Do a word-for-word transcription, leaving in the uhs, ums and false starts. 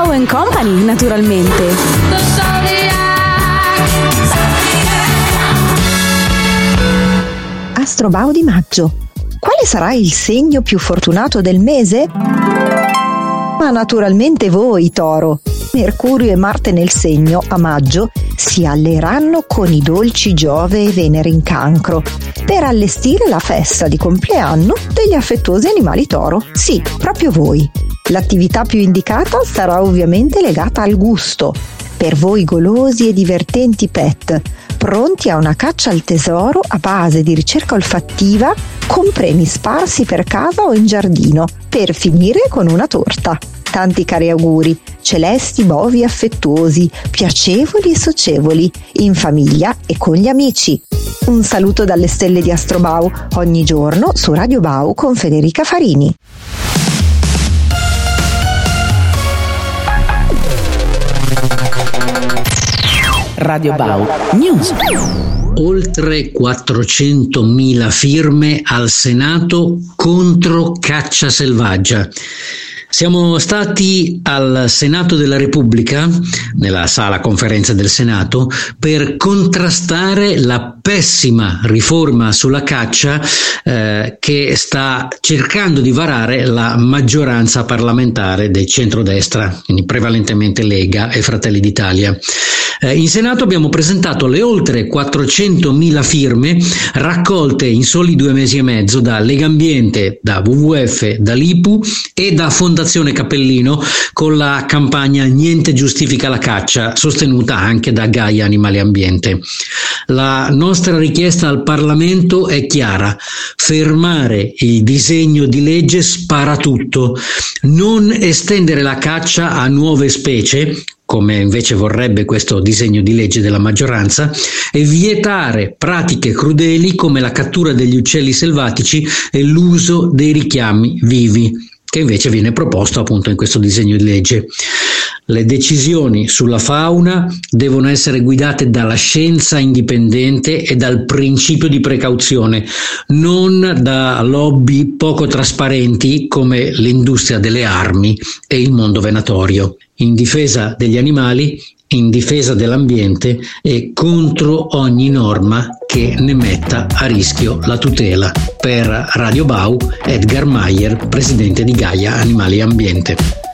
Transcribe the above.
Bau and Company, naturalmente. Astrobau di maggio. Quale sarà il segno più fortunato del mese? Ma naturalmente voi, Toro. Mercurio e Marte nel segno, a maggio, si alleeranno con i dolci Giove e Venere in Cancro per allestire la festa di compleanno degli affettuosi animali Toro. Sì, proprio voi. L'attività più indicata sarà ovviamente legata al gusto. Per voi golosi e divertenti pet, pronti a una caccia al tesoro a base di ricerca olfattiva con premi sparsi per casa o in giardino, per finire con una torta. Tanti cari auguri, celesti bovi affettuosi, piacevoli e socievoli, in famiglia e con gli amici. Un saluto dalle stelle di Astrobau, ogni giorno su Radio Bau con Federica Farini. Radio Bau News. Oltre quattrocentomila firme al Senato contro caccia selvaggia. Siamo stati al Senato della Repubblica, nella sala conferenza del Senato, per contrastare la pessima riforma sulla caccia eh, che sta cercando di varare la maggioranza parlamentare del centrodestra, quindi prevalentemente Lega e Fratelli d'Italia. Eh, in Senato abbiamo presentato le oltre quattrocentomila firme raccolte in soli due mesi e mezzo da Legambiente, da W W F, da L'I P U e da Fondazione Cappellino, con la campagna Niente giustifica la caccia, sostenuta anche da Gaia Animali e Ambiente. La nostra richiesta al Parlamento è chiara: fermare il disegno di legge sparatutto, non estendere la caccia a nuove specie, come invece vorrebbe questo disegno di legge della maggioranza, e vietare pratiche crudeli come la cattura degli uccelli selvatici e l'uso dei richiami vivi, che invece viene proposto appunto in questo disegno di legge. Le decisioni sulla fauna devono essere guidate dalla scienza indipendente e dal principio di precauzione, non da lobby poco trasparenti come l'industria delle armi e il mondo venatorio. In difesa degli animali, in difesa dell'ambiente e contro ogni norma che ne metta a rischio la tutela. Per Radio Bau, Edgar Meyer, presidente di Gaia Animali e Ambiente.